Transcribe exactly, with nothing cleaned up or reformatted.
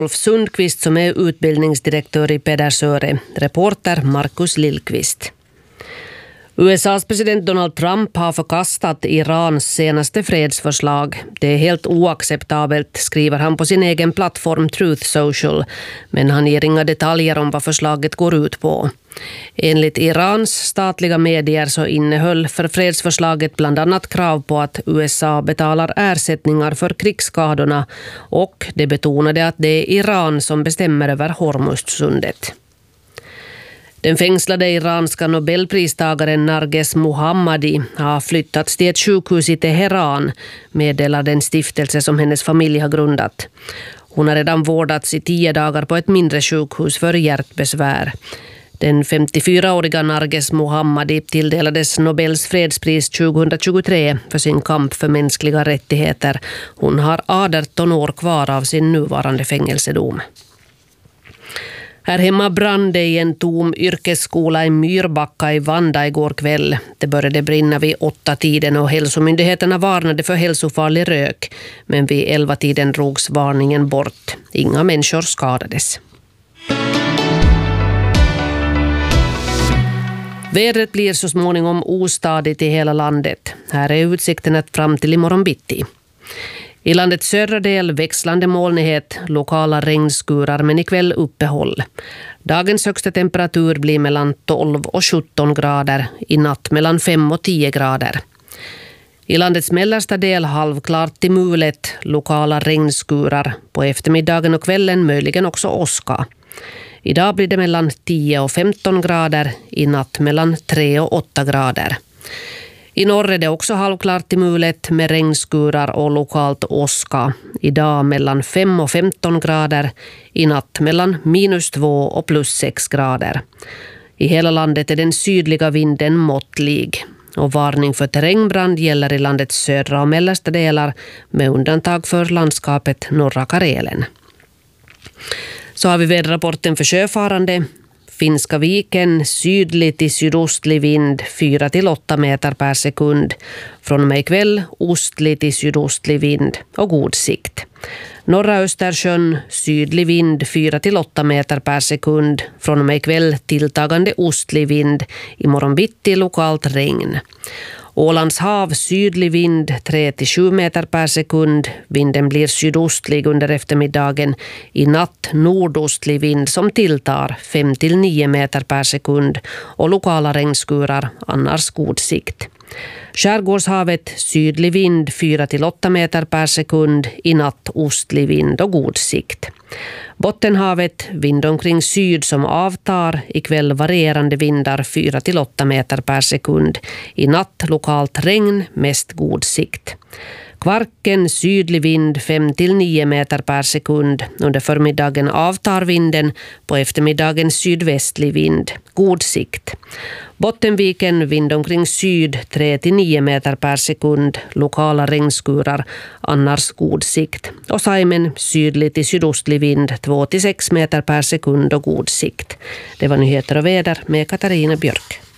Ulf Sundqvist som är utbildningsdirektör i Pedersöre. Reporter Markus Lillqvist. U S A:s president Donald Trump har förkastat Irans senaste fredsförslag. Det är helt oacceptabelt, skriver han på sin egen plattform Truth Social. Men han ger inga detaljer om vad förslaget går ut på. Enligt Irans statliga medier så innehöll för fredsförslaget bland annat krav på att U S A betalar ersättningar för krigsskadorna, och det betonade att det är Iran som bestämmer över Hormuzsundet. Den fängslade iranska nobelpristagaren Narges Mohammadi har flyttats till ett sjukhus i Teheran, meddelar den stiftelse som hennes familj har grundat. Hon har redan vårdats i tio dagar på ett mindre sjukhus för hjärtbesvär. Den femtiofyraåriga Narges Mohammadi tilldelades Nobels fredspris tjugohundratjugotre för sin kamp för mänskliga rättigheter. Hon har arton år kvar av sin nuvarande fängelsedom. Här hemma brann det i en tom yrkesskola i Myrbacka i Vanda igår kväll. Det började brinna vid åtta tiden och hälsomyndigheterna varnade för hälsofarlig rök. Men vid elva tiden drogs varningen bort. Inga människor skadades. Vädret blir så småningom ostadigt i hela landet. Här är utsikten fram till imorgon bitti. I landets södra del växlande molnighet, lokala regnskurar men ikväll uppehåll. Dagens högsta temperatur blir mellan tolv och sjutton grader, i natt mellan fem och tio grader. I landets mellersta del halvklart till mulet, lokala regnskurar. På eftermiddagen och kvällen möjligen också åska. Idag blir det mellan tio och femton grader, i natt mellan tre och åtta grader. I norr är det också halvklart till mulet med regnskurar och lokalt åska. Idag mellan fem och femton grader, i natt mellan minus två och plus sex grader. I hela landet är den sydliga vinden måttlig. Och varning för terrängbrand gäller i landets södra och mellersta delar med undantag för landskapet norra Karelen. Så har vi väderrapporten för sjöfarande. Finska viken, sydlig till sydostlig vind, fyra till åtta meter per sekund. Från och med ikväll, ostlig till sydostlig vind och god sikt. Norra Östersjön, sydlig vind, fyra till åtta meter per sekund. Från och med ikväll, tilltagande ostlig vind. Imorgon bitti lokalt regn. Ålands hav, sydlig vind, tre till sju meter per sekund. Vinden blir sydostlig under eftermiddagen. I natt nordostlig vind som tilltar, fem till nio meter per sekund. Och lokala regnskurar, annars god sikt. Skärgårdshavet, sydlig vind, fyra till åtta meter per sekund. I natt ostlig vind och god sikt. Bottenhavet, vind omkring syd som avtar, ikväll varierande vindar fyra till åtta meter per sekund. I natt lokalt regn, mest god sikt. Kvarken, sydlig vind, fem till nio meter per sekund. Under förmiddagen avtar vinden, på eftermiddagen sydvästlig vind, god sikt. Bottenviken, vind omkring syd, tre till nio meter per sekund, lokala regnskurar, annars god sikt. Och Saimen, sydlig till sydostlig vind, två till sex meter per sekund och god sikt. Det var nyheter och väder med Katarina Björk.